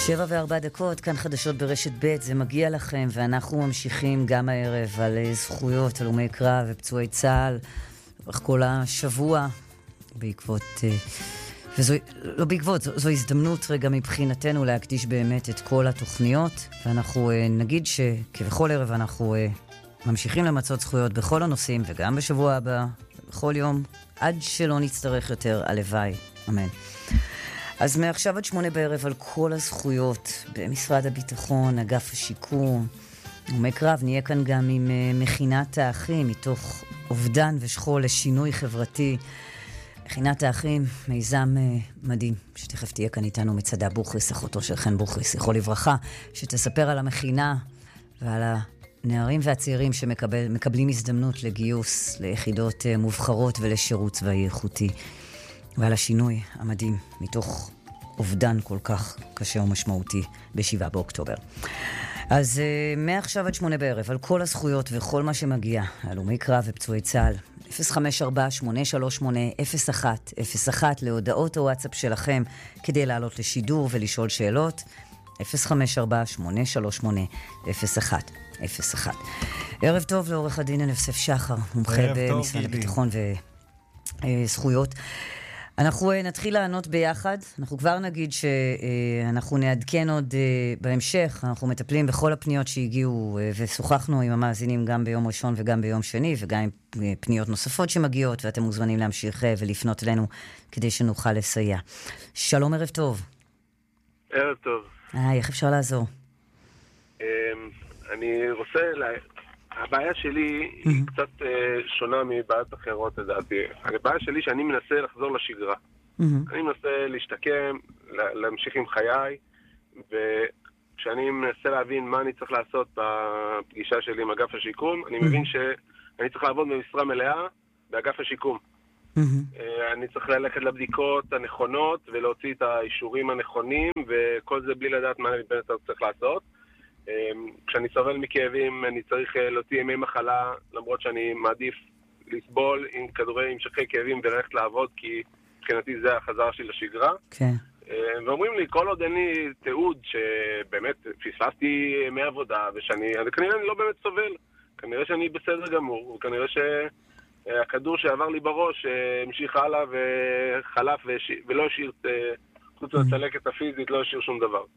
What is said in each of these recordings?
7:04, כאן חדשות ברשת ב', זה מגיע לכם, ואנחנו ממשיכים גם הערב על זכויות, הלומי קרב ופצועי צה"ל, כל השבוע, בעקבות, זו הזדמנות רגע מבחינתנו להקדיש באמת את כל התוכניות, ואנחנו נגיד שכבכל ערב אנחנו ממשיכים למצות זכויות בכל הנושאים, וגם בשבוע הבא, בכל יום, עד שלא נצטרך יותר, הלוואי, אמן. אז מעכשיו עד 8 בערב על כל הזכויות במשרד הביטחון, אגף השיקום, הלומי קרב, נהיה כאן גם עם מכינת האחים, מתוך אובדן ושכול לשינוי חברתי. מכינת האחים, מיזם מדהים, שתכף תהיה כאן איתנו מצדה בוכריס, אחותו של חן בוכריס, יכול לברכה, שתספר על המכינה ועל הנערים והצעירים שמקבלים הזדמנות לגיוס ליחידות מובחרות ולשירות צבאי איכותי. ועל השינוי המדהים מתוך אובדן כל כך קשה ומשמעותי ב7 באוקטובר. אז מעכשיו עד 8 בערב על כל הזכויות וכל מה שמגיע, הלומי קרב ופצועי צה"ל, 054-838-0101 להודעות הוואטסאפ שלכם כדי לעלות לשידור ולשאול שאלות, 054-838-0101. ערב טוב לעורך הדין יוסף שחר, מומחה במשרד הביטחון וזכויות. אנחנו נתחיל לענות ביחד, אנחנו כבר נגיד שאנחנו נעדכן עוד בהמשך, אנחנו מטפלים בכל הפניות שהגיעו ושוחחנו עם המאזינים גם ביום ראשון וגם ביום שני וגם עם פניות נוספות שמגיעות, ואתם מוזמנים להמשיך ולפנות אלינו כדי שנוכל לסייע. שלום, ערב טוב. ערב טוב. איך אפשר לעזור? אני רוצה הבעיה שלי היא קצת שונה מבעיות אחרות, לדעתי. הבעיה שלי שאני מנסה לחזור לשגרה. אני מנסה להשתקם, להמשיך עם חיי, וכשאני מנסה להבין מה אני צריך לעשות בפגישה שלי עם אגף השיקום, אני מבין שאני צריך לעבוד במשרה מלאה באגף השיקום. אני צריך ללכת לבדיקות הנכונות ולהוציא את האישורים הנכונים, וכל זה בלי לדעת מה אני באמת צריך לעשות. כשאני סובל מכאבים, אני צריך להוציא ימי מחלה, למרות שאני מעדיף לסבול עם כדורי המשכי כאבים וללכת לעבוד, כי מבחינתי זה החזרה שלי לשגרה. כן. ואומרים לי, כל עוד אין לי תיעוד שבאמת פספסתי ימי עבודה, וכנראה אני לא באמת סובל. כנראה שאני בסדר גמור, וכנראה שהכדור שעבר לי בראש המשיך הלאה וחלף ולא השאיר, חוץ מהצלקת הפיזית, לא השאיר שום דבר.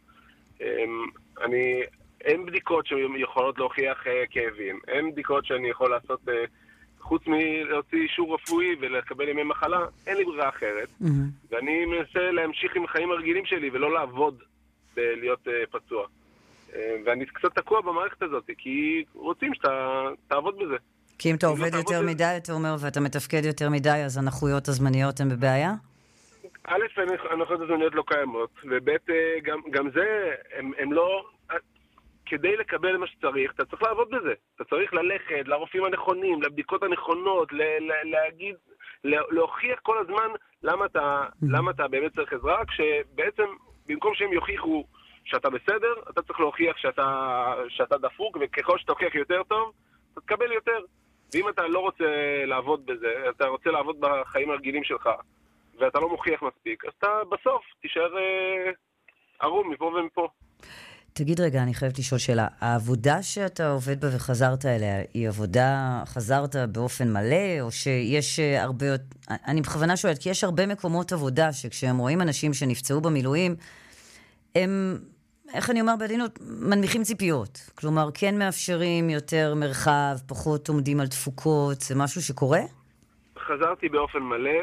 אין בדיקות שיכולות להוכיח כאבים, אין בדיקות שאני יכול לעשות חוץ מלהוציא אישור רפואי ולקבל ימי מחלה, אין לי ברירה אחרת. ואני מנסה להמשיך עם החיים הרגילים שלי ולא לעבוד בלהיות פצוע. ואני קצת תקוע במערכת הזאת, כי רוצים שאתה תעבוד בזה. כי אם אתה עובד יותר מדי, אתה אומר, ואתה מתפקד יותר מדי, אז הנכויות הזמניות הן בבעיה? א', הנכויות הזמניות לא קיימות, וב', גם זה, הם לא... כדי לקבל מה שצריך, אתה צריך לעבוד בזה. אתה צריך ללכת לרופאים הנכונים, לבדיקות הנכונות, להגיד, להוכיח כל הזמן למה אתה באמת צריך עזרה, כשבעצם במקום שהם יוכיחו שאתה בסדר, אתה צריך להוכיח שאתה דפוק, וככל שאתה הוכיח יותר טוב, אתה תקבל יותר. ואם אתה לא רוצה לעבוד בזה, אתה רוצה לעבוד בחיים הרגילים שלך, ואתה לא מוכיח מספיק, אז אתה בסוף תישאר ערום מפה ומפה. תגיד רגע, אני חייבת לשאול שאלה. העבודה שאתה עובד בה וחזרת אליה, היא עבודה, חזרת באופן מלא, או שיש הרבה... אני בכוונה שואלת, כי יש הרבה מקומות עבודה שכשהם רואים אנשים שנפצעו במילואים, הם, איך אני אומר בעדינות, מנמיכים ציפיות. כלומר, כן מאפשרים יותר מרחב, פחות עומדים על תפוקות, זה משהו שקורה? חזרתי באופן מלא,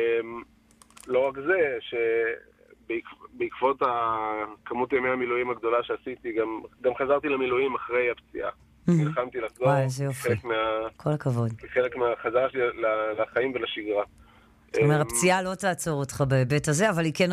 לא רק זה, בעקבות כמות ימי המילואים הגדולה שעשיתי, גם חזרתי למילואים אחרי הפציעה. נלחמתי לחזור. וואי, איזה יופי. כל הכבוד. חלק מהחזרה שלי לחיים ולשגרה. זאת אומרת, הפציעה לא תעצור אותך בהיבט הזה, אבל היא כן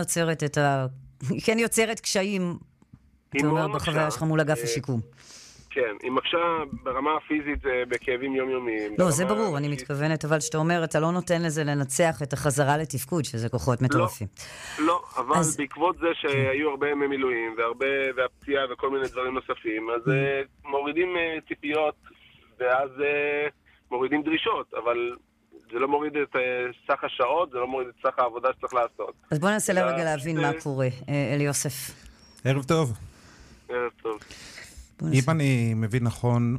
יוצרת קשיים, אתה אומר, בחוויה שלך מול אגף השיקום. כן, היא מקשה ברמה הפיזית בכאבים יומיומיים. לא, זה ברור, אני מתכוונת, אבל שאתה אומר, אתה לא נותן לזה לנצח את החזרה לתפקוד, שזה כוחות מטורפים. לא, אבל בעקבות זה שהיו הרבה ימי מילואים, והפציעה וכל מיני דברים נוספים, אז מורידים ציפיות, ואז מורידים דרישות, אבל זה לא מוריד את סך השעות, זה לא מוריד את סך העבודה שצריך לעשות. אז בוא ננסה לרגע להבין מה קורה. אלי יוסף. ערב טוב. ערב טוב. אם אני מבין נכון,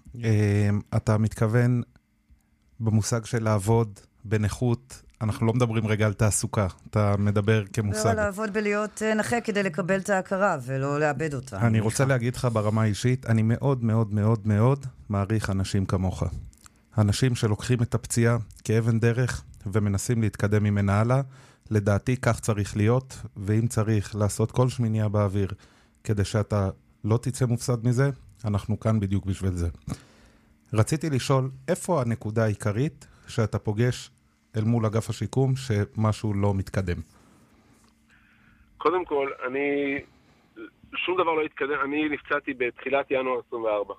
אתה מתכוון במושג של לעבוד בנכות, אנחנו לא מדברים רגע על תעסוקה, אתה מדבר כמושג. לא, לעבוד בלהיות נכה כדי לקבל את ההכרה ולא לאבד אותה. אני רוצה להגיד לך ברמה האישית, אני מאוד מאוד מאוד מאוד מעריך אנשים כמוך. אנשים שלוקחים את הפציעה כאבן דרך ומנסים להתקדם ממנה הלאה, לדעתי כך צריך להיות, ואם צריך לעשות כל שמיניה באוויר כדי שאתה לא תצא מופסד מזה, אנחנו כאן בדיוק בשביל זה. רציתי לשאול, איפה הנקודה העיקרית שאתה פוגש אל מול אגף השיקום שמשהו לא מתקדם? קודם כל, שום דבר לא התקדם. אני נפצעתי בתחילת ינואר 24.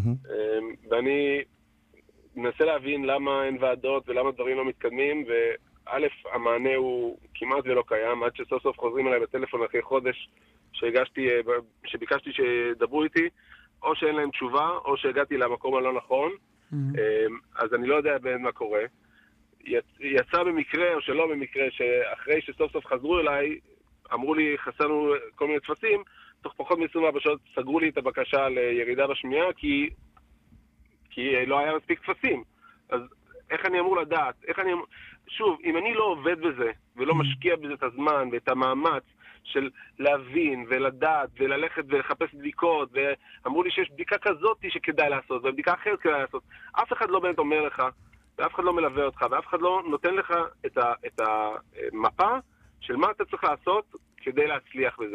ואני מנסה להבין למה אין ועדות ולמה דברים לא מתקדמים, וא', המענה הוא כמעט ולא קיים, עד שסוף סוף חוזרים אליי בטלפון אחרי חודש שביקשתי שדברו איתי, או שאין להם תשובה, או שהגעתי למקום הלא נכון, אז אני לא יודע בין מה קורה. יצא במקרה או שלא במקרה, שאחרי שסוף סוף חזרו אליי, אמרו לי, חסנו כל מיני תפסים, תוך פחות מ-24 שעות סגרו לי את הבקשה לירידה בשמיעה, כי לא היה מספיק תפסים. אז איך אני אמור לדעת? שוב, אם אני לא עובד בזה, ולא משקיע בזה את הזמן ואת המאמץ של להבין ולדעת וללכת ולחפש בדיקות, ואמרו לי שיש בדיקה כזאת שכדאי לעשות, ובדיקה אחרת כדאי לעשות, אף אחד לא באמת אומר לך, ואף אחד לא מלווה אותך, ואף אחד לא נותן לך את המפה של מה אתה צריך לעשות כדי להצליח בזה.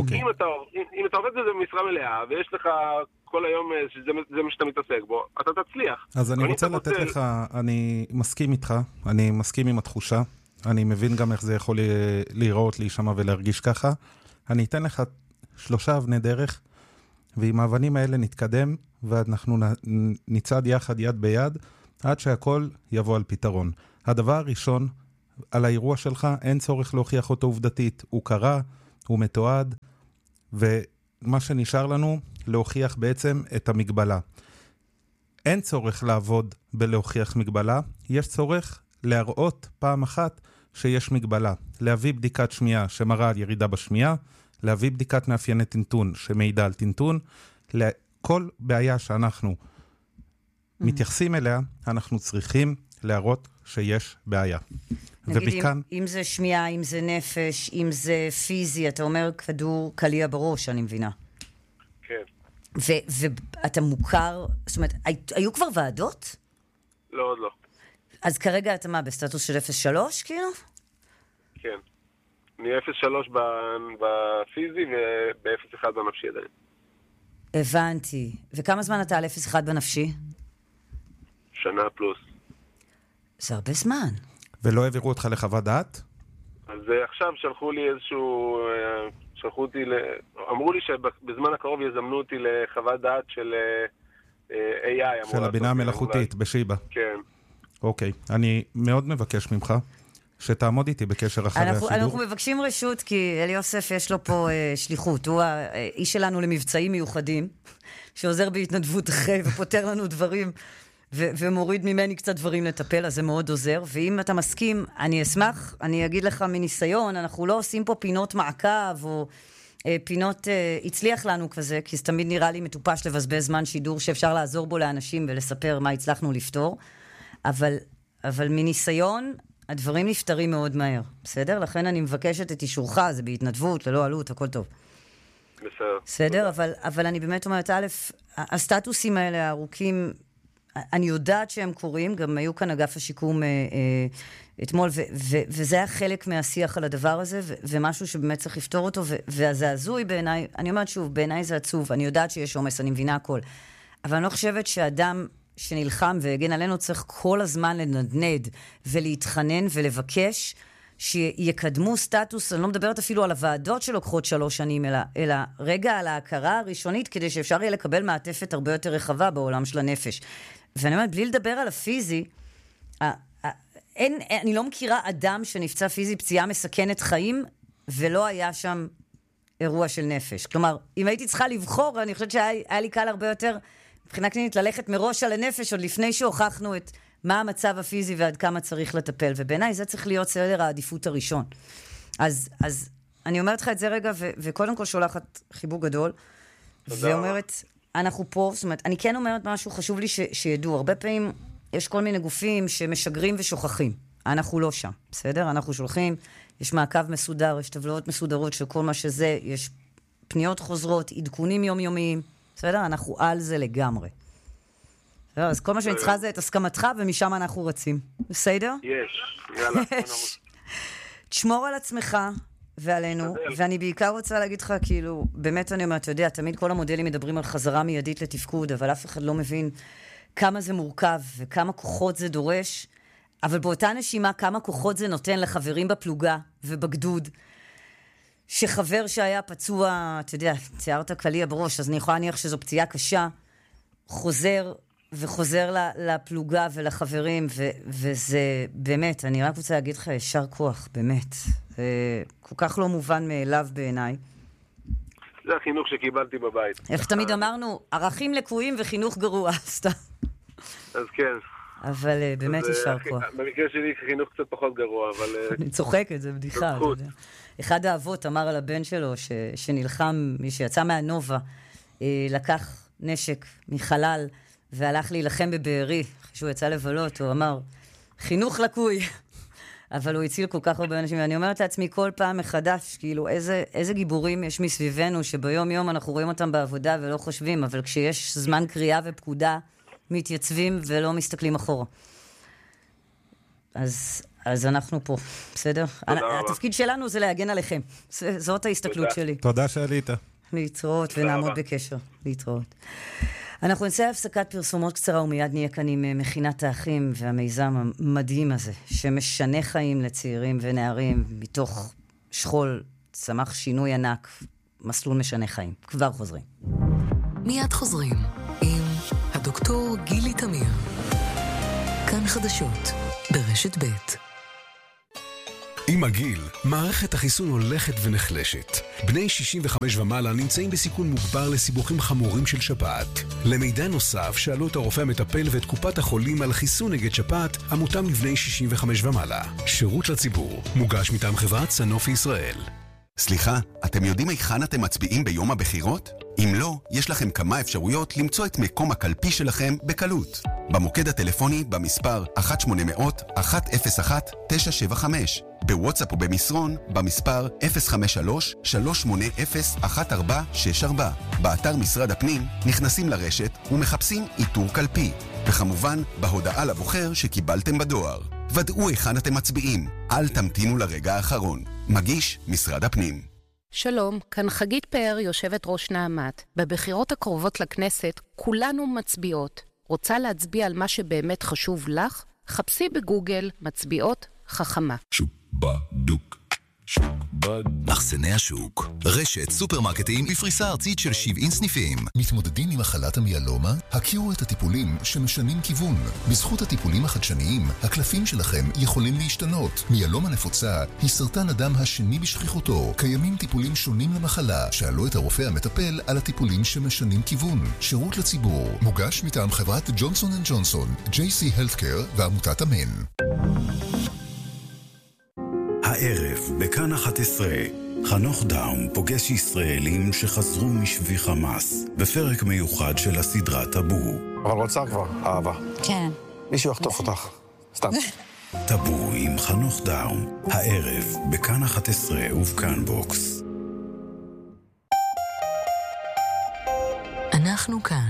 אם אתה עובד בזה במשרה מלאה, ויש לך כל היום שזה מה שאתה מתעסק בו, אתה תצליח. אז אני רוצה לתת לך, אני מסכים איתך, אני מסכים עם התחושה, אני מבין גם איך זה יכול להיראות, להישמע ולהרגיש ככה. אני אתן לך 3 אבני דרך, ועם האבנים האלה נתקדם, ואנחנו נצעד יחד יד ביד, עד שהכל יבוא על פתרון. הדבר הראשון, על האירוע שלך, אין צורך להוכיח אותו עובדתית. הוא קרה, הוא מתועד, ומה שנשאר לנו, להוכיח בעצם את המגבלה. אין צורך לעבוד בלהוכיח מגבלה, יש צורך להראות פעם אחת שיש מגבלה. להביא בדיקת שמיעה שמראה על ירידה בשמיעה, להביא בדיקת מאפייני טנטון שמעידה על טנטון, לכל בעיה שאנחנו מתייחסים אליה, אנחנו צריכים להראות שיש בעיה. נגיד, אם זה שמיעה, אם זה נפש, אם זה פיזי, אתה אומר כדור קליע בראש, אני מבינה. כן. ואתה מוכר, זאת אומרת, היו כבר ועדות? לא, עוד לא. אז כרגע אתה מה, בסטטוס של 0-3, כאילו? כן. מ-0-3 בפיזי וב-0-1 בנפשי עדיין. הבנתי. וכמה זמן אתה על 0-1 בנפשי? שנה פלוס. זה הרבה זמן. ולא העבירו אותך לחוות דעת? אז עכשיו שלחו לי איזשהו... אמרו לי שבזמן הקרוב יזמנו אותי לחוות דעת של AI. של הבינה המלאכותית בשיבה. כן. אוקיי. אני מאוד מבקש ממך שתעמוד איתי בקשר אחרי השידור. אנחנו מבקשים רשות, כי אליוסף יש לו פה שליחות. הוא האיש שלנו למבצעים מיוחדים, שעוזר בהתנדבות אחרי ופותר לנו דברים, ומוריד ממני קצת דברים לטפל, אז זה מאוד עוזר. ואם אתה מסכים, אני אשמח, אני אגיד לך מניסיון, אנחנו לא עושים פה פינות מעקב, או פינות הצליח לנו כזה, כי זה תמיד נראה לי מטופש לבזבז זמן שידור שאפשר לעזור בו לאנשים ולספר מה הצלחנו לפתור. אבל מניסיון, הדברים נפתרים מאוד מהר, בסדר? לכן אני מבקשת את אישורך, זה בהתנדבות, ללא עלות, הכל טוב. בסדר. בסדר, אבל אני באמת אומרת, א', הסטטוסים האלה הארוכים, אני יודעת שהם קורים, גם היו כאן אגף השיקום אתמול, וזה היה חלק מהשיח על הדבר הזה, ומשהו שבאמת צריך לפתור אותו, והזעזוי בעיניי, אני אומרת שוב, בעיניי זה עצוב, אני יודעת שיש עומס, אני מבינה הכל, אבל אני לא חושבת שאדם שנלחם והגן עלינו צריך כל הזמן לנדנד ולהתחנן ולבקש שיקדמו סטטוס, אני לא מדברת אפילו על הוועדות שלוקחות 3 שנים, אלא רגע על ההכרה הראשונית, כדי שאפשר יהיה לקבל מעטפת הרבה יותר רחבה בעולם של הנפש. ואני אומרת, בלי לדבר על הפיזי, אני לא מכירה אדם שנפצע פיזי פציעה מסכנת חיים, ולא היה שם אירוע של נפש. כלומר, אם הייתי צריכה לבחור, אני חושבת שהיה לי קל הרבה יותר, מבחינה קלינית, ללכת מראש על הנפש, עוד לפני שהוכחנו את מה המצב הפיזי ועד כמה צריך לטפל. ובעיניי זה צריך להיות סדר העדיפות הראשון. אז אני אומרת לך את זה רגע, וקודם כל שולחת חיבוק גדול, ואומרת, אנחנו פה, זאת אומרת, אני כן אומרת משהו, חשוב לי שידעו, הרבה פעמים יש כל מיני גופים שמשגרים ושוכחים. אנחנו לא שם, בסדר? אנחנו שולחים, יש מעקב מסודר, יש טבלאות מסודרות של כל מה שזה, יש פניות חוזרות, עדכונים יומיומיים, בסדר? אנחנו על זה לגמרי. בסדר? אז כל מה שאני צריכה זה את הסכמתך, ומשם אנחנו רצים. בסדר? יש, יאללה. תשמור על עצמך ועלינו, ואני בעיקר רוצה להגיד לך, כאילו, באמת אני אומרת, אתה יודע, תמיד כל המודלים מדברים על חזרה מיידית לתפקוד, אבל אף אחד לא מבין כמה זה מורכב, וכמה כוחות זה דורש, אבל באותה נשימה, כמה כוחות זה נותן לחברים בפלוגה ובגדוד, שחבר שהיה פצוע, אתה יודע, ציירת קליע בראש, אז אני יכולה להניח שזו פציעה קשה, חוזר לפלוגה ולחברים, וזה באמת, אני רק רוצה להגיד לך, ישר כוח, באמת. כל כך לא מובן מאליו בעיניי. זה החינוך שקיבלתי בבית. איך תמיד אמרנו, ערכים לקויים וחינוך גרוע, סתם. אז כן. אבל באמת ישר כוח. במקרה שלי חינוך קצת פחות גרוע, אבל... אני צוחקת, זה בדיחה. אחד האבות אמר על הבן שלו, שנלחם, מי שיצא מהנובה, לקח נשק מחלל, והלך להילחם בבארי, כשהוא יצא לבלות, הוא אמר, חינוך לקוי. אבל הוא הציל כל כך הרבה אנשים, ואני אומרת לעצמי כל פעם מחדש, כאילו, איזה גיבורים יש מסביבנו, שביום יום אנחנו רואים אותם בעבודה ולא חושבים, אבל כשיש זמן קריאה ופקודה, מתייצבים ולא מסתכלים אחורה. אז אנחנו פה, בסדר? התפקיד שלנו זה להגן עליכם. זאת ההסתכלות שלי. תודה שעלית. להתראות ונעמוד בקשר. להתראות. אנחנו נצא הפסקת פרסומות קצרה ומיד נהיה כאן עם מכינת האחים והמיזם המדהים הזה, שמשנה חיים לצעירים ונערים, מתוך שכול צמח שינוי ענק, מסלול משנה חיים. כבר חוזרים. מיד חוזרים עם הדוקטור גילי תמיר. כאן חדשות ברשת ב'. עם הגיל, מערכת החיסון הולכת ונחלשת. בני 65 ומעלה נמצאים בסיכון מוגבר לסיבוכים חמורים של שפעת. למידע נוסף, שאלו את הרופא המטפל ואת קופת החולים על חיסון נגד שפעת, המותאם לבני 65 ומעלה. שירות לציבור, מוגש מטעם חברת סנופי ישראל. סליחה, אתם יודעים היכן אתם מצביעים ביום הבחירות? אם לא, יש לכם כמה אפשרויות למצוא את מקום הקלפי שלכם בקלות. במוקד הטלפוני במספר 1-800-101-975, בוואטסאפ או במסרון במספר 053-380-1464, באתר משרד הפנים נכנסים לרשת ומחפשים איתור קלפי, וכמובן בהודעה לבוחר שקיבלתם בדואר. ודאו היכן אתם מצביעים, אל תמתינו לרגע האחרון. מגיש משרד הפנים. שלום, כאן חגית פאר, יושבת ראש נעמת. בבחירות הקרובות לכנסת כולנו מצביעות. רוצה להצביע על מה שבאמת חשוב לך? חפשי בגוגל מצביעות חכמה. שוק מחסני השוק, רשת סופרמרקטים בפריסה ארצית של 70 סניפים. מתמודדים עם מחלת המיאלומה? הכירו את הטיפולים שמשנים כיוון. בזכות הטיפולים החדשניים, הקלפים שלכם יכולים להשתנות. מיאלומה נפוצה היא סרטן הדם השני בשכיחותו. קיימים טיפולים שונים למחלה. שאלו את הרופא המטפל על הטיפולים שמשנים כיוון. שירות לציבור, מוגש מטעם חברת ג'ונסון & ג'ונסון, JC Healthcare ועמותת אמן. הערב בכאן 11 חנוך דאום פוגש ישראלים שחזרו משבי חמאס בפרק מיוחד של הסדרה טאבו. אבל רוצה כבר, אהבה. כן. מישהו יחתוך אותך. סתם. טאבו עם חנוך דאום, הערב בכאן 11 ובכאן בוקס. אנחנו כאן.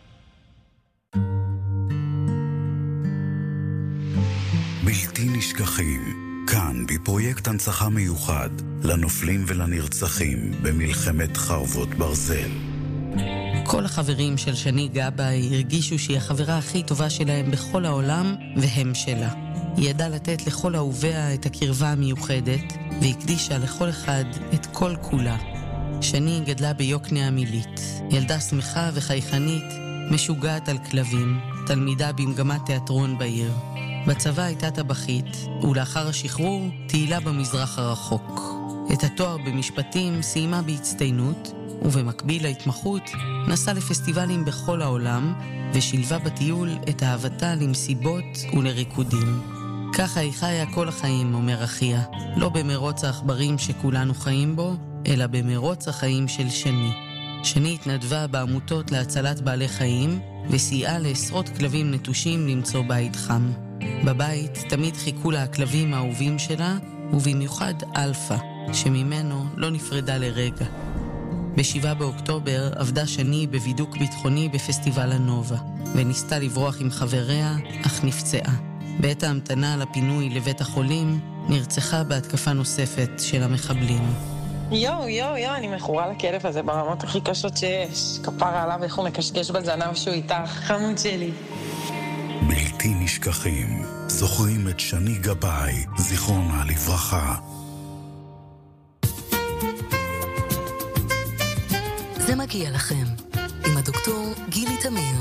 בלתי נשכחים. כאן בפרויקט הנצחה מיוחד לנופלים ולנרצחים במלחמת חרבות ברזל. כל החברים של שני גבאי הרגישו שהיא החברה הכי טובה שלהם בכל העולם, והם שלה. היא ידעה לתת לכל אהוביה את הקרבה המיוחדת, והקדישה לכל אחד את כל כולה. שני גדלה ביוקנעם עילית, ילדה שמחה וחייכנית, משוגעת על כלבים, תלמידה במגמת תיאטרון בעיר. בצבא הייתה טבחית, ולאחר השחרור תהילה במזרח הרחוק. את התואר במשפטים סיימה בהצטיינות, ובמקביל להתמחות נסעה לפסטיבלים בכל העולם, ושילבה בטיול את אהבתה למסיבות ולריקודים. ככה היא חיה כל החיים, אומר אחיה. לא במרוץ העכברים שכולנו חיים בו, אלא במרוץ החיים של שני. שני התנדבה בעמותות להצלת בעלי חיים, וסייעה לעשרות כלבים נטושים למצוא בית חם. בבית תמיד חיכו לה הכלבים האהובים שלה, ובמיוחד אלפא, שממנו לא נפרדה לרגע. ב7 באוקטובר עבדה שני בבידוק ביטחוני בפסטיבל הנובה, וניסתה לברוח עם חבריה, אך נפצעה. בעת ההמתנה לפינוי לבית החולים, נרצחה בהתקפה נוספת של המחבלים. יו, אני מכורה לכלב הזה ברמות הכי קשות שיש. כפרה עליו איך הוא מקשקש בזנב שהוא איתך, חמוד שלי. בלתי נשכחים, זוכרים את שני גבאי, זיכרונה לברכה. זה מגיע לכם, עם הדוקטור גילי תמיר.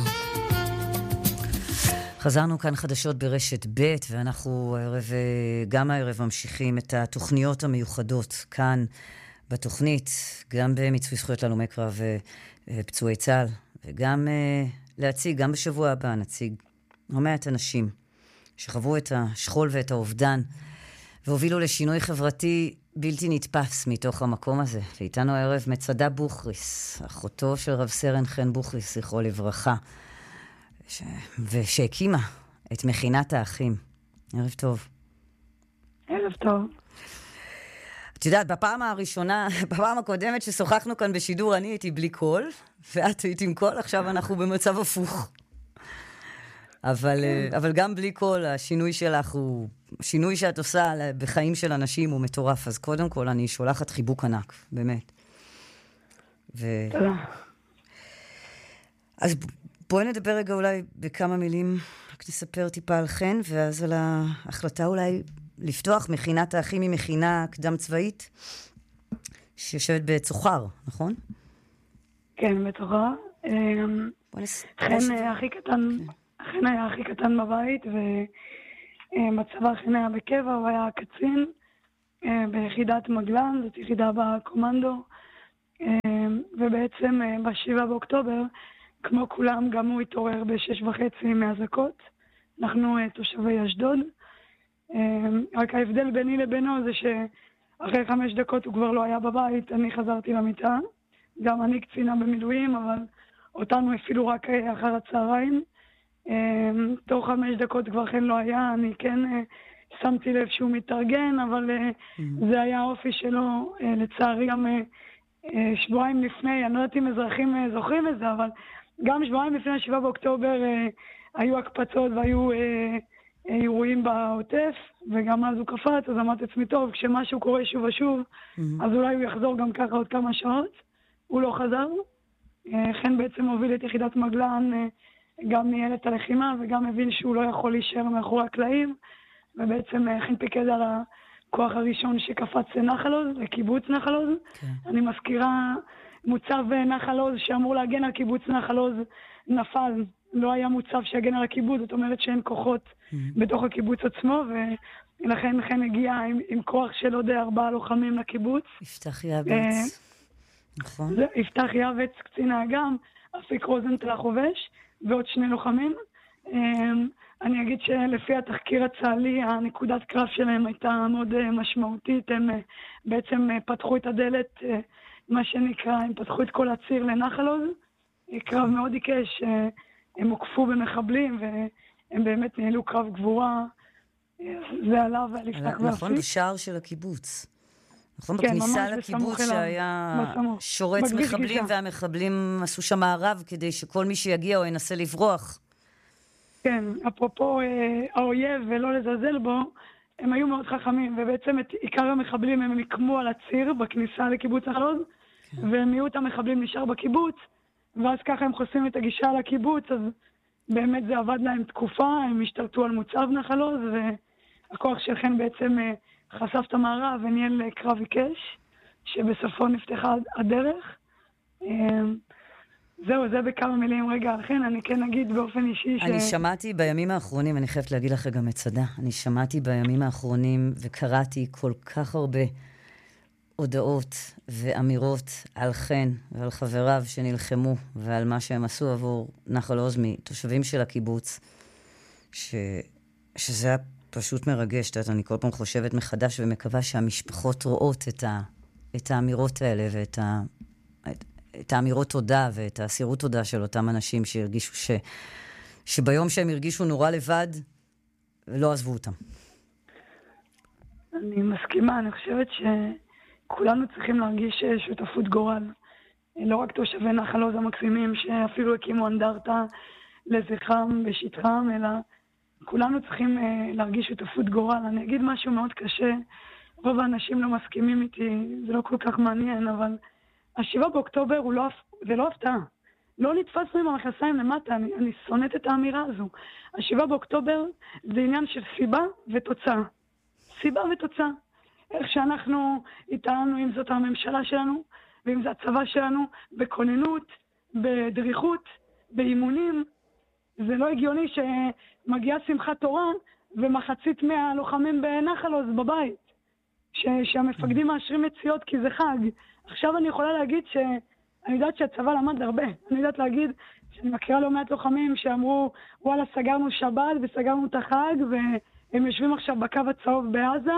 חזרנו כאן חדשות ברשת ב' ואנחנו גם הערב ממשיכים את התוכניות המיוחדות כאן בתוכנית, גם במיצוי זכויות להלומי קרב ופצועי צה"ל, וגם להציג, גם בשבוע הבא נציג לא מעט אנשים שחוו את השכול ואת האובדן, והובילו לשינוי חברתי בלתי נתפס מתוך המקום הזה. ואיתנו הערב מצדה בוכריס, אחותו של רב סרן חן בוכריס, זכרו לברכה, ושהקימה את מכינת האחים. ערב טוב. ערב טוב. את יודעת, בפעם הקודמת ששוחחנו כאן בשידור, אני הייתי בלי קול, ואת היית עם קול, עכשיו אנחנו במצב הפוך. אבל גם בלי קול, השינוי שלך הוא, השינוי שאת עושה בחיים של אנשים הוא מטורף. אז קודם כל אני שולחת חיבוק ענק, באמת. תודה. אז בואי נדבר רגע אולי בכמה מילים, רק נספר טיפה על חן, ואז על ההחלטה אולי לפתוח מכינת האחים היא מכינה קדם צבאית, שיושבת בצוחר, נכון? כן, בצוחר. חן היה הכי קטן בבית, ובצבא חן היה בקבע, הוא היה קצין ביחידת מגלן, זאת יחידה בקומנדו, ובעצם ב7 באוקטובר, כמו כולם, גם הוא התעורר ב6:30 מהזקות. אנחנו תושבי אשדוד. רק ההבדל ביני לבינו זה שאחרי 5 דקות הוא כבר לא היה בבית, אני חזרתי למיטה. גם אני קצינה במילואים, אבל אותנו אפילו רק אחר הצהריים. תוך 5 דקות כבר כן לא היה, אני כן שמתי לב שהוא מתארגן, אבל זה היה האופי שלו. לצערי גם שבועיים לפני, אני לא יודעת אם אזרחים זוכרים את זה, אבל גם שבועיים לפני 7 באוקטובר היו הקפצות והיו אירועים בעוטף, וגם אז הוא קפץ, אז אמרתי עצמי טוב, כשמשהו קורה שוב ושוב, אז אולי הוא יחזור גם ככה עוד כמה שעות. הוא לא חזר. חן בעצם הוביל את יחידת מגלן, גם ניהל את הלחימה, וגם הבין שהוא לא יכול להישאר מאחורי הקלעים, ובעצם חן פיקד על הכוח הראשון שקפץ לנחל עוז, לקיבוץ נחל עוז. אני מזכירה, מוצב נחל עוז שאמור להגן על קיבוץ נחל עוז נפל. לא היה מוצב שיגן על הקיבוץ, זאת אומרת שאין כוחות בתוך הקיבוץ עצמו, ולכן חן הגיע עם כוח של עוד 4 לוחמים לקיבוץ. יפתח יעבץ. נכון. יפתח יעבץ, קצין האג"ם, אפיק רוזנטל החובש, ועוד 2 לוחמים. אני אגיד שלפי התחקיר הצה"לי, הנקודת קרב שלהם הייתה מאוד משמעותית. הם בעצם פתחו את הדלת, מה שנקרא, הם פתחו את כל הציר לנחל עוז. קרב מאוד עיקש, הם הוקפו במחבלים, והם באמת ניהלו קרב גבורה. זה עליו לפתח ואפיק. נכון, בשער של הקיבוץ. נכון, בכניסה לקיבוץ שהיה שורץ מחבלים, והמחבלים עשו שם מערב כדי שכל מי שיגיע או ינסה לברוח. כן, אפרופו האויב ולא לזלזל בו, הם היו מאוד חכמים, ובעצם את עיקר המחבלים הם יקמו על הציר בכניסה לקיבוץ נחל עוז, ומיעוט המחבלים נשאר בקיבוץ, ואז ככה הם חוסמים את הגישה לקיבוץ, אז באמת זה עבד להם תקופה, הם השתלטו על מוצב נחל עוז, והכוח של חן בעצם חשף את המערב וניהל קרב עיקש, שבסופו נפתחה הדרך. זהו, זה בכמה מילים רגע. לכן אני כן אגיד באופן אישי אני שמעתי בימים האחרונים, אני חייבת להגיד לך גם מצדה, אני שמעתי בימים האחרונים וקראתי כל כך הרבה הודעות ואמירות על חן ועל חבריו שנלחמו ועל מה שהם עשו עבור נחל עוז מתושבים של הקיבוץ, שזה היה פשוט מרגש. אני כל פעם חושבת מחדש ומקווה שהמשפחות רואות את האמירות האלה את האמירות תודה ואת הסירות תודה של אותם אנשים שהרגישו שביום שהם הרגישו נורא לבד, ולא עזבו אותם. אני מסכימה, אני חושבת שכולנו צריכים להרגיש שותפות גורל. לא רק תושבי נחל עוז המקסימים שאפילו הקימו אנדרטה לזכרם בשטחם, אלא כולנו צריכים להרגיש שותפות גורל. אני אגיד משהו מאוד קשה, רוב האנשים לא מסכימים איתי, זה לא כל כך מעניין, אבל 7 באוקטובר זה לא הפתעה. לא נתפסנו עם המכנסיים למטה, אני שונאת את האמירה הזו. 7 באוקטובר זה עניין של סיבה ותוצאה. סיבה ותוצאה. איך שאנחנו התעלנו, אם זאת הממשלה שלנו, ואם זה הצבא שלנו, בכוננות, בדריכות, באימונים. זה לא הגיוני שמגיעה שמחת תורה, ומחצית מהלוחמים בנחל עוז בבית. שהמפקדים מאשרים יציאות כי זה חג. עכשיו אני יכולה להגיד אני יודעת שהצבא למד הרבה. אני יודעת להגיד שאני מכירה לא מעט לוחמים שאמרו, וואלה, סגרנו שבת וסגרנו את החג, והם יושבים עכשיו בקו הצהוב בעזה,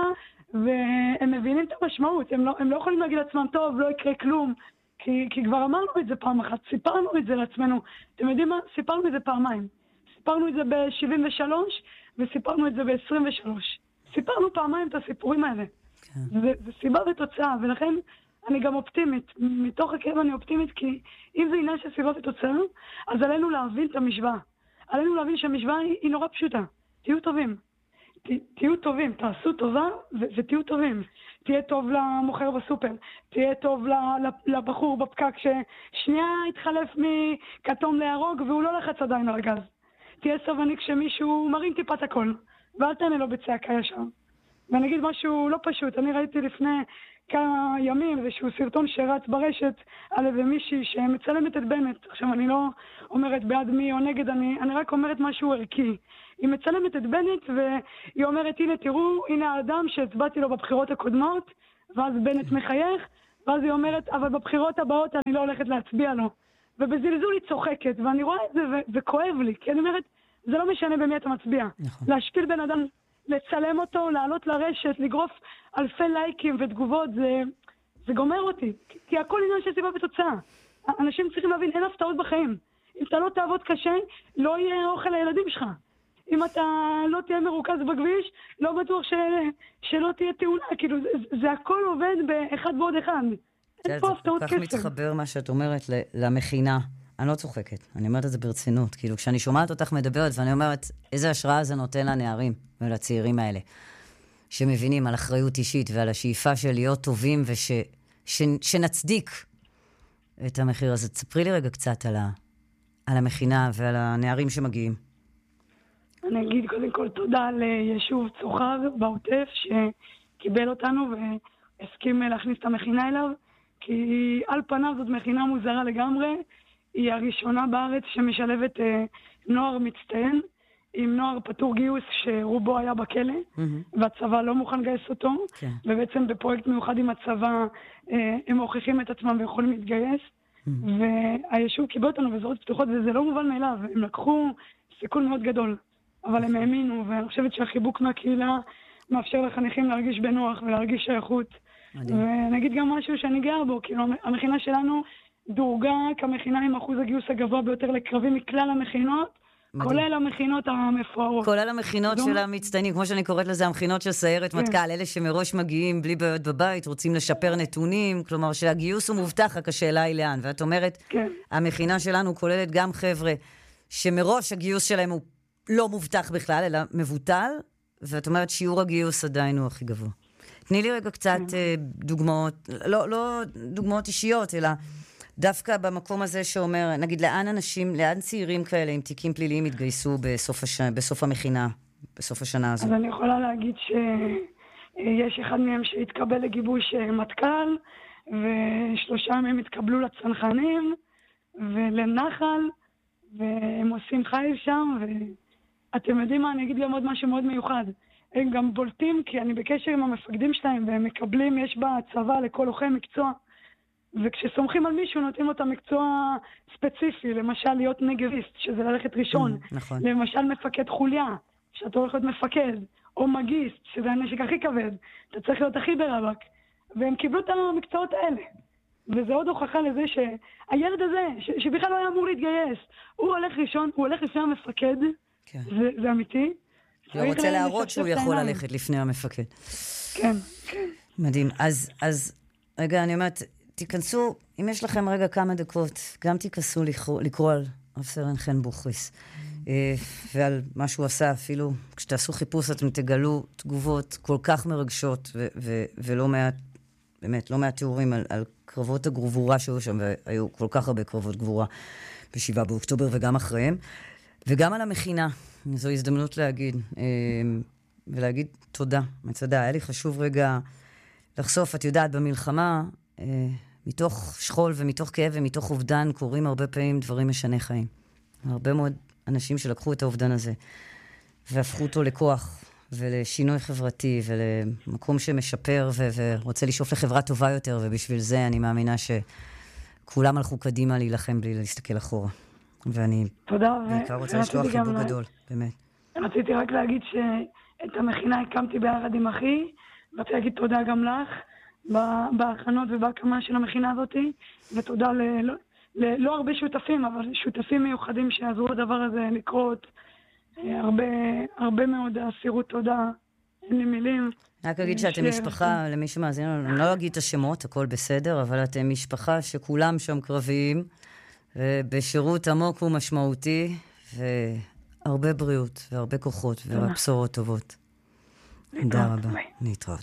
והם מבינים את המשמעות. הם לא יכולים להגיד לעצמם, טוב, לא יקרה כלום, כי כבר אמרנו את זה פעם אחת, סיפרנו את זה לעצמנו. אתם יודעים מה? סיפרנו את זה פעמיים. סיפרנו את זה ב-73, וסיפרנו את זה ב-23. סיפרנו פעמיים את הסיפורים האלה. זה סיבה ותוצאה, ולכן אני גם אופטימית. מתוך הכאב אני אופטימית, כי אם זה עניין של סיבה ותוצאה, אז עלינו להבין את המשוואה. עלינו להבין שהמשוואה היא נורא פשוטה. תהיו טובים. תהיו טובים, תעשו טובה ותהיו טובים. תהיה טוב למוכר בסופר, תהיה טוב לבחור בפקק ששנייה התחלף מכתום לירוק והוא לא לחץ עדיין על הגז. תהיה סבלני כשמישהו מרים טיפת הכל, ואל תענה לו בצעקה ישר. ואני אגיד משהו לא פשוט, אני ראיתי לפני כמה ימים איזשהו סרטון שרץ ברשת על איזה מישהי שמצלמת את בנט. עכשיו אני לא אומרת בעד מי או נגד, אני רק אומרת משהו ערכי. היא מצלמת את בנט והיא אומרת, הנה תראו, הנה האדם שהצבעתי לו בבחירות הקודמות, ואז בנט מחייך, ואז היא אומרת, אבל בבחירות הבאות אני לא הולכת להצביע לו. ובזלזול היא צוחקת, ואני רואה את זה וכואב לי, כי אני אומרת, זה לא משנה במי אתה מצביע. נכון. להשפיל בן אדם, לצלם אותו, לעלות לרשת, לגרוף אלפי לייקים ותגובות, זה גומר אותי. כי הכל עניין של סיבה ותוצאה. אנשים צריכים להבין, אין הפתעות בחיים. אם אתה לא תעבוד קשה, לא יהיה אוכל לילדים שלך. אם אתה לא תהיה מרוכז בכביש, לא בטוח שלא תהיה תאונה. כאילו, זה הכל עובד באחד ועוד אחד. אין פה הפתעות קסם. זה כל כך מתחבר מה שאת אומרת למכינה. אני לא צוחקת, אני אומרת את זה ברצינות. כאילו, כשאני שומעת אותך מדברת, ואני אומרת, איזה השראה זה נותן לנערים ולצעירים האלה, שמבינים על אחריות אישית ועל השאיפה של להיות טובים ושנצדיק את המחיר הזה. תספרי לי רגע קצת על המכינה ועל הנערים שמגיעים. אני אגיד קודם כל תודה ליישוב צוחר בעוטף שקיבל אותנו והסכים להכניס את המכינה אליו, כי על פניו זאת מכינה מוזרה לגמרי. היא הראשונה בארץ שמשלבת נוער מצטיין עם נוער פטור גיוס שרובו היה בכלא, והצבא לא מוכן לגייס אותו, ובעצם בפרויקט מיוחד עם הצבא הם מוכיחים את עצמם ויכולים להתגייס, והיישוב קיבל אותנו בזרועות פתוחות, וזה לא מובן מאליו. הם לקחו סיכון מאוד גדול, אבל הם האמינו, ואני חושבת שהחיבוק מהקהילה מאפשר לחניכים להרגיש בנוח ולהרגיש שייכות. ונגיד גם משהו שאני גאה בו, כאילו המכינה שלנו דורגה כמכינה עם אחוז הגיוס הגבוה ביותר לקרבים מכלל המכינות, כולל המכינות המפוארות. כולל המכינות של המצטיינים, כמו שאני קוראת לזה, המכינות של סיירת מטכ"ל, אלה שמראש מגיעים בלי בעיות בבית, רוצים לשפר נתונים, כלומר שהגיוס הוא מובטח, רק השאלה היא לאן. ואת אומרת, המכינה שלנו כוללת גם חבר'ה שמראש הגיוס שלהם הוא לא מובטח בכלל, אלא מבוטל, ואת אומרת שיעור הגיוס עדיין הוא הכי גבוה. תני לי רגע קצת דוגמאות, לא דוגמאות אישיות, אלא דווקא במקום הזה שאומר, נגיד, לאן צעירים כאלה עם תיקים פליליים התגייסו בסוף המכינה, בסוף השנה הזו? אז אני יכולה להגיד שיש אחד מהם שהתקבל לגיבוש מטכ"ל, ו3 מהם התקבלו לצנחנים ולנחל, והם עושים חיל שם, ואתם יודעים מה, אני אגיד גם עוד משהו מאוד מיוחד. הם גם בולטים, כי אני בקשר עם המפקדים שלהם, והם מקבלים, יש בצבא לכל לוחם מקצוע, וכשסומכים על מישהו נותנים לו את המקצוע ספציפי, למשל להיות נגריסט, שזה ללכת ראשון, למשל מפקד חוליה, שאתה הולך להיות מפקד, או מגיסט, שזה הנשק הכי כבד, אתה צריך להיות הכי ברבק. והם קיבלו את המקצועות האלה. וזה עוד הוכחה לזה שהילד הזה, שבכלל לא היה אמור להתגייס, הוא הולך ראשון, הוא הולך לפני המפקד, כן. זה אמיתי. הוא רוצה להראות שהוא יכול ללכת לפני המפקד. כן, כן. מדהים. אז רגע, אני אומרת, תיכנסו, אם יש לכם רגע כמה דקות, גם תיכנסו לקרוא על רב-סרן חן בוכריס, ועל מה שהוא עשה, אפילו כשתעשו חיפוש, אתם תגלו תגובות כל כך מרגשות, ולא מעט, באמת, לא מעט תיאורים על קרבות הגבורה שהיו שם, והיו כל כך הרבה קרבות גבורה ב7 באוקטובר וגם אחריהם, וגם על המכינה. זו הזדמנות להגיד, ולהגיד תודה. מצדה, היה לי חשוב רגע לחשוף, את יודעת, במלחמה, מתוך שכול ומתוך כאב ומתוך אובדן, קוראים הרבה פעמים דברים משני חיים. הרבה מאוד אנשים שלקחו את האובדן הזה, והפכו אותו לכוח, ולשינוי חברתי, ולמקום שמשפר, ורוצה לשאוף לחברה טובה יותר, ובשביל זה אני מאמינה שכולם הלכו קדימה להילחם בלי להסתכל אחורה. ואני בעיקר רוצה לשלוח חיבוק גדול, באמת. רציתי רק להגיד שאת המכינה הקמתי ביחד עם אחי, רציתי להגיד תודה גם לך, בהכנות ובהקמה של המכינה הזאת, ותודה לא הרבה שותפים, אבל שותפים מיוחדים שעזרו לדבר הזה לקרות, הרבה מאוד אסירות תודה, אין לי מילים. רק אגיד שאתם משפחה, למי שמאזין, אני לא אגיד את השמות, הכל בסדר, אבל אתם משפחה שכולם שם קרביים, ובשירות עמוק ומשמעותי, והרבה בריאות, והרבה כוחות, ובשורות טובות. תודה רבה, להתראות.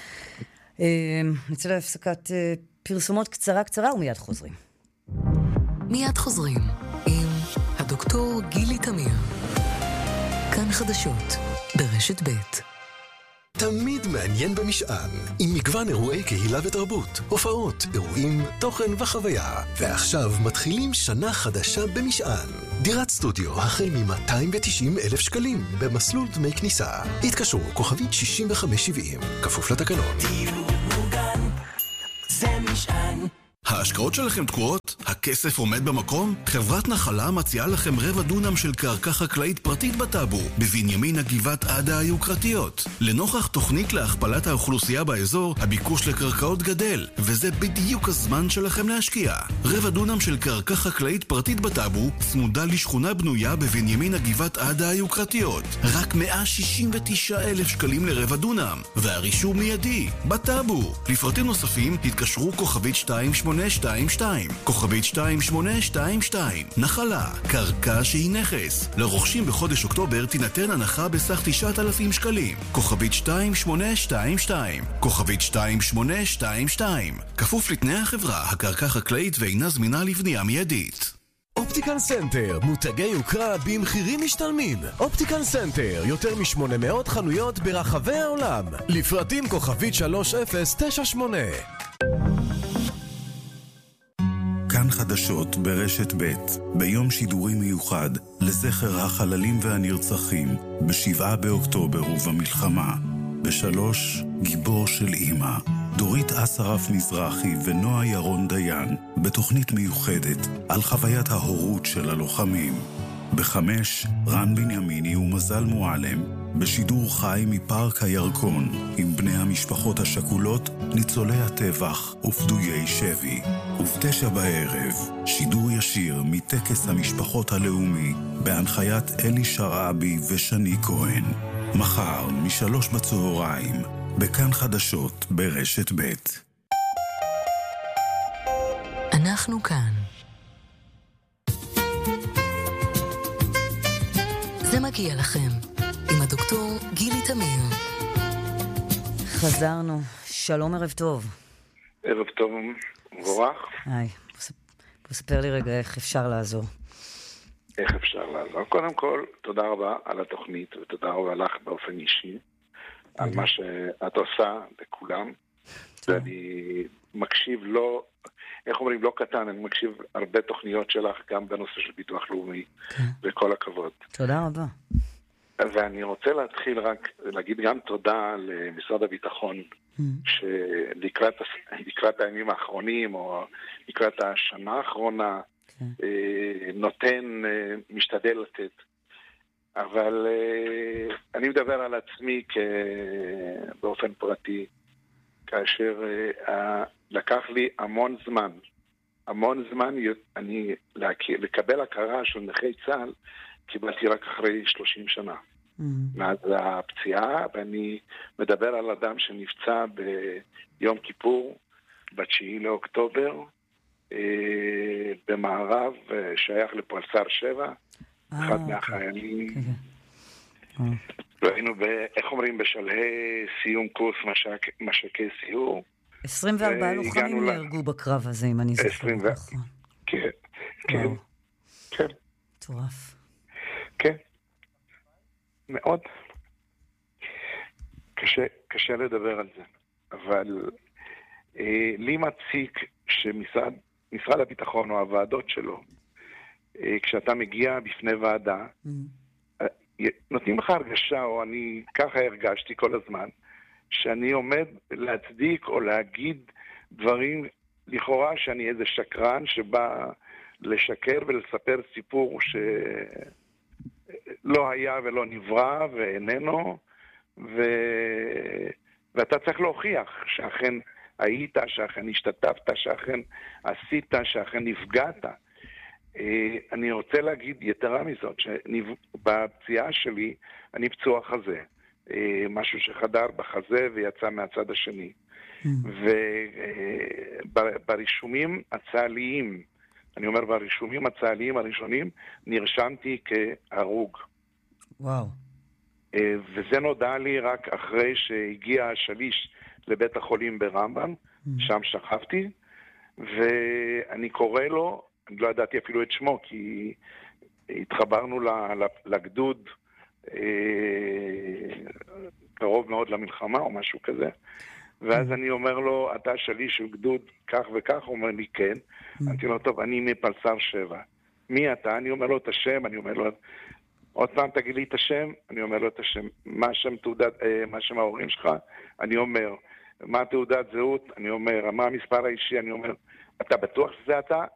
נצא להפסקת פרסומות קצרה, ומיד חוזרים. מיד חוזרים עם הדוקטור גילי תמיר. כאן חדשות ברשת ב'. תמיד מעניין במשען, עם מגוון אירועי קהילה ותרבות, הופעות, אירועים, תוכן וחוויה. ועכשיו מתחילים שנה חדשה במשען. דירת סטודיו החל מ-290,000 שקלים במסלול דמי כניסה. התקשרו כוכבית 6570, כפוף לתקנון. דיור מוגן, זה משען. ההשקעות שלכם תקועות? הכסף עומד במקום? חברת נחלה מציעה לכם רבע דונם של קרקע חקלאית פרטית בטאבו, בבנימין הגבעת עדה היוקרתיות. לנוכח תוכנית להכפלת האוכלוסייה באזור, הביקוש לקרקעות גדל, וזה בדיוק הזמן שלכם להשקיע. רבע דונם של קרקע חקלאית פרטית בטאבו, צמודה לשכונה בנויה בבנימין הגבעת עדה היוקרתיות. רק 169,000 שקלים לרבע דונם, והרישום מיידי, בטאבו. לפרטים נוספים, התקשרו כוכבית 2822, כוכבית 2822. נחלה, קרקע שהיא נכס. לרוכשים בחודש אוקטובר תינתן הנחה בסך 9,000 שקלים. כוכבית 2822, כוכבית 2822. כפוף לתנאי החברה, הקרקע חקלאית ואינה זמינה לבנייה מיידית. אופטיקל סנטר, מותגי יוקרה במחירים משתלמים. אופטיקל סנטר, יותר מ-800 חנויות ברחבי העולם. לפרטים כוכבית 3098. כאן חדשות ברשת ב' ביום שידורי מיוחד לזכר החללים והנרצחים ב7 באוקטובר ובמלחמה. ב3 גיבור של אמא, דורית אסרף מזרחי ונועה ירון דיין, בתוכנית מיוחדת על חוויית ההורות של הלוחמים. ב5 רן בנימיני ומזל מועלם, בשידור חי מפארק הירקון, עם בני המשפחות השכולות, ניצולי הטבח ופדויי שבי. וב9 בערב, שידור ישיר מטקס המשפחות הלאומי, בהנחיית אלי שרעבי ושני כהן. מחר, מ3 בצהריים, בכאן חדשות ברשת ב'. אנחנו כאן. זה מגיע לכם, עם הדוקטור גילי תמיר. חזרנו. שלום, ערב טוב. ערב טוב, מבורך. היי, בוא ספר לי רגע איך אפשר לעזור. איך אפשר לעזור? קודם כל, תודה רבה על התוכנית, ותודה רבה לך באופן אישי, על מה שאת עושה לכולם. ואני מקשיב איך אומרים, לא קטן, אני מקשיב הרבה תוכניות שלך, גם בנושא של ביטוח לאומי, וכל הכבוד. תודה רבה. ואני רוצה להתחיל רק להגיד גם תודה למשרד הביטחון, שלקראת הימים האחרונים, או לקראת השנה האחרונה, נותן, משתדל לתת. אבל אני מדבר על עצמי באופן פרטי, כאשר לקח לי המון זמן לקבל הכרה של נכי צה"ל, קיבלתי רק אחרי 30 שנה. מאז הפציעה, ואני מדבר על אדם שנפצע ביום כיפור, ב9 לאוקטובר, במערב, שייך לפולסר 7, אחד מהחיילים. והיינו, איך אומרים, בשלהי סיום קורס משקי סיור. 24 לוחמים נהרגו בקרב הזה, אם אני זוכר נכון. כן, כן. כן. מטורף. כן. מאוד. קשה לדבר על זה. אבל לי מציק שמשרד הביטחון או הוועדות שלו, כשאתה מגיע בפני ועדה, נותנים לך הרגשה, או אני ככה הרגשתי כל הזמן, שאני עומד להצדיק או להגיד דברים לכאורה שאני איזה שקרן שבא לשקר ולספר סיפור שלא היה ולא נברא ואיננו, ואתה צריך להוכיח שאכן היית, שאכן השתתפת, שאכן עשית, שאכן נפגעת. אני רוצה להגיד יתרה מזאת, שבפציעה שלי אני פצוע חזה, משהו שחדר בחזה ויצא מהצד השני. וברישומים הצה"ליים, אני אומר ברישומים הצה"ליים הראשונים, נרשמתי כהרוג. וואו. וזה נודע לי רק אחרי שהגיע השליש לבית החולים ברמב"ם, שם שכבתי, ואני קורא לו, אני לא ידעתי אפילו את שמו, כי התחברנו לגדוד קרוב מאוד למלחמה או משהו כזה, ואז אני אומר לו, אתה שליש של גדוד כך וכך? הוא אומר לי כן. אמרתי לו, טוב, אני מפלסר 7. מי אתה? אני אומר לו את השם, אני אומר לו, עוד פעם תגיד לי את השם, אני אומר לו את השם, מה שם ההורים שלך? אני אומר, מה תעודת זהות? אני אומר, מה המספר האישי? אני אומר, אתה בטוח שזה אתה?